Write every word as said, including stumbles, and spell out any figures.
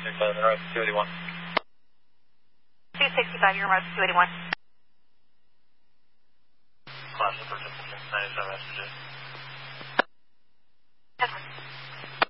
sixty-five, you're right, two eighty-one. two sixty-five, you're right, two eighty-one. Class of ninety-seven S P J. Yes, sir.